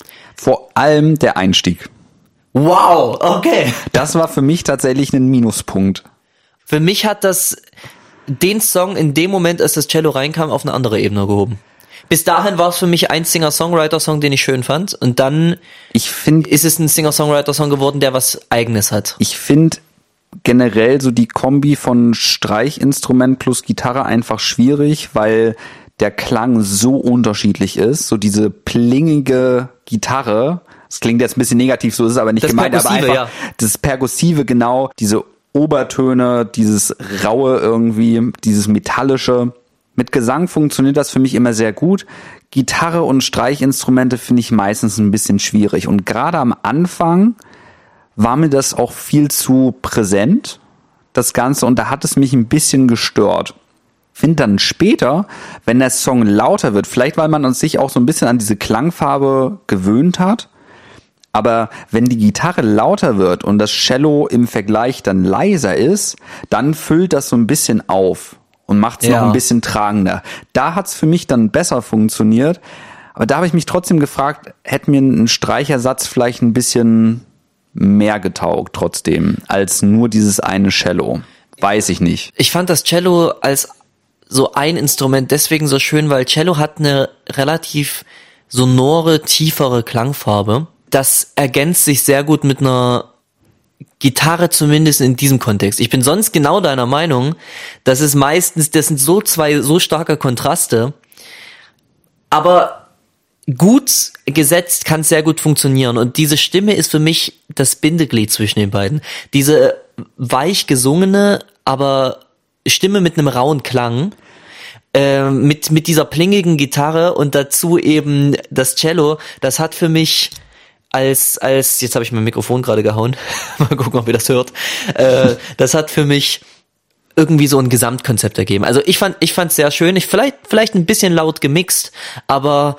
Vor allem der Einstieg. Wow, okay. Das war für mich tatsächlich ein Minuspunkt. Für mich hat das den Song in dem Moment, als das Cello reinkam, auf eine andere Ebene gehoben. Bis dahin war es für mich ein Singer-Songwriter-Song, den ich schön fand. Und dann ist es ein Singer-Songwriter-Song geworden, der was Eigenes hat. Ich finde generell so die Kombi von Streichinstrument plus Gitarre einfach schwierig, weil der Klang so unterschiedlich ist. So diese plingige Gitarre, das klingt jetzt ein bisschen negativ, so ist es aber nicht gemeint, aber einfach das Perkussive, genau, diese Obertöne, dieses Raue irgendwie, dieses Metallische. Mit Gesang funktioniert das für mich immer sehr gut. Gitarre und Streichinstrumente finde ich meistens ein bisschen schwierig. Und gerade am Anfang war mir das auch viel zu präsent, das Ganze. Und da hat es mich ein bisschen gestört. Finde dann später, wenn der Song lauter wird, vielleicht weil man sich auch so ein bisschen an diese Klangfarbe gewöhnt hat, aber wenn die Gitarre lauter wird und das Cello im Vergleich dann leiser ist, dann füllt das so ein bisschen auf. Und macht es noch ein bisschen tragender. Da hat's für mich dann besser funktioniert. Aber da habe ich mich trotzdem gefragt, hätte mir ein Streichersatz vielleicht ein bisschen mehr getaugt trotzdem, als nur dieses eine Cello. Weiß ich nicht. Ich fand das Cello als so ein Instrument deswegen so schön, weil Cello hat eine relativ sonore, tiefere Klangfarbe. Das ergänzt sich sehr gut mit einer Gitarre, zumindest in diesem Kontext. Ich bin sonst genau deiner Meinung, das sind so zwei so starke Kontraste, aber gut gesetzt kann es sehr gut funktionieren und diese Stimme ist für mich das Bindeglied zwischen den beiden. Diese weich gesungene, aber Stimme mit einem rauen Klang, mit dieser plingigen Gitarre und dazu eben das Cello, das hat für mich als jetzt habe ich mein Mikrofon gerade gehauen, mal gucken, ob ihr das hört, das hat für mich irgendwie so ein Gesamtkonzept ergeben. Also ich fand's sehr schön, vielleicht ein bisschen laut gemixt, aber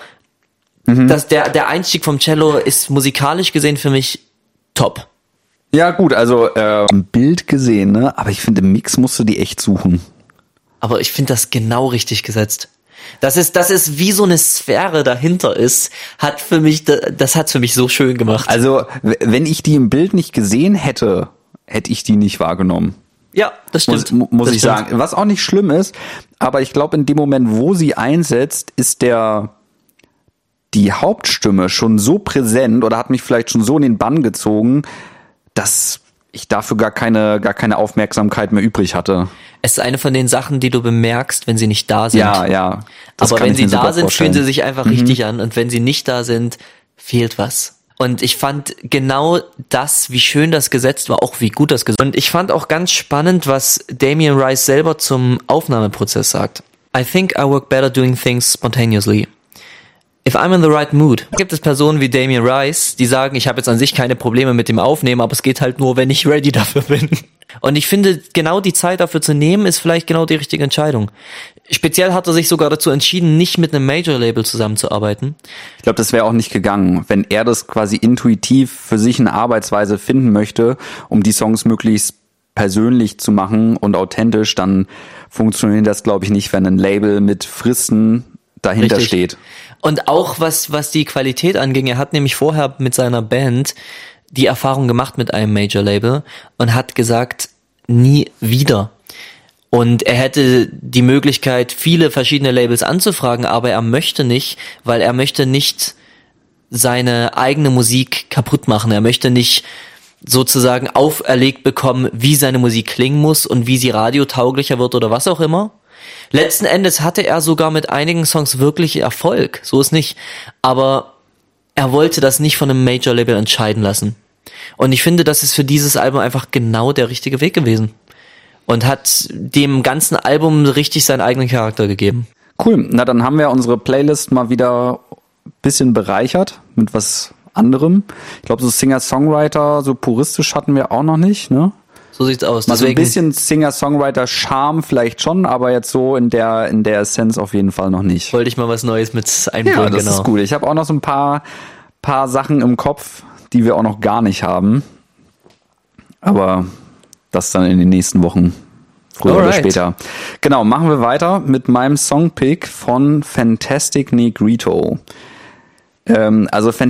der Einstieg vom Cello ist musikalisch gesehen für mich top. Ja gut, also im Bild gesehen, ne? Aber ich finde, im Mix musst du die echt suchen. Aber ich finde das genau richtig gesetzt. Das ist wie so eine Sphäre dahinter ist, das hat's für mich so schön gemacht. Also, wenn ich die im Bild nicht gesehen hätte, hätte ich die nicht wahrgenommen. Ja, das stimmt. Muss ich sagen. Was auch nicht schlimm ist, aber ich glaube, in dem Moment, wo sie einsetzt, ist die Hauptstimme schon so präsent oder hat mich vielleicht schon so in den Bann gezogen, dass ich dafür gar keine Aufmerksamkeit mehr übrig hatte. Es ist eine von den Sachen, die du bemerkst, wenn sie nicht da sind. Ja. Aber wenn sie da sind, fühlen sie sich einfach richtig an. Und wenn sie nicht da sind, fehlt was. Und ich fand genau das, wie schön das gesetzt war, auch wie gut das gesetzt war. Und ich fand auch ganz spannend, was Damien Rice selber zum Aufnahmeprozess sagt. I think I work better doing things spontaneously. If I'm in the right mood. Gibt es Personen wie Damien Rice, die sagen, ich habe jetzt an sich keine Probleme mit dem Aufnehmen, aber es geht halt nur, wenn ich ready dafür bin. Und ich finde, genau die Zeit dafür zu nehmen, ist vielleicht genau die richtige Entscheidung. Speziell hat er sich sogar dazu entschieden, nicht mit einem Major-Label zusammenzuarbeiten. Ich glaube, das wäre auch nicht gegangen, wenn er das quasi intuitiv für sich eine Arbeitsweise finden möchte, um die Songs möglichst persönlich zu machen und authentisch, dann funktioniert das, glaube ich, nicht, wenn ein Label mit Fristen dahinter steht. Und auch was die Qualität anging, er hat nämlich vorher mit seiner Band die Erfahrung gemacht mit einem Major-Label und hat gesagt, nie wieder. Und er hätte die Möglichkeit, viele verschiedene Labels anzufragen, aber er möchte nicht, weil er möchte nicht seine eigene Musik kaputt machen. Er möchte nicht sozusagen auferlegt bekommen, wie seine Musik klingen muss und wie sie radiotauglicher wird oder was auch immer. Letzten Endes hatte er sogar mit einigen Songs wirklich Erfolg, so ist nicht. Aber er wollte das nicht von einem Major-Label entscheiden lassen. Und ich finde, das ist für dieses Album einfach genau der richtige Weg gewesen. Und hat dem ganzen Album richtig seinen eigenen Charakter gegeben. Cool, na dann haben wir unsere Playlist mal wieder ein bisschen bereichert mit was anderem. Ich glaube, so Singer-Songwriter, so puristisch hatten wir auch noch nicht, ne? So sieht's aus. Mal so ein bisschen Singer-Songwriter-Charme vielleicht schon, aber jetzt so in der Essenz auf jeden Fall noch nicht. Wollte ich mal was Neues mit einbringen, ja, das ist gut. Ich habe auch noch so ein paar Sachen im Kopf, die wir auch noch gar nicht haben. Aber das dann in den nächsten Wochen, früher oder später. Genau, machen wir weiter mit meinem Songpick von Fantastic Negrito. Also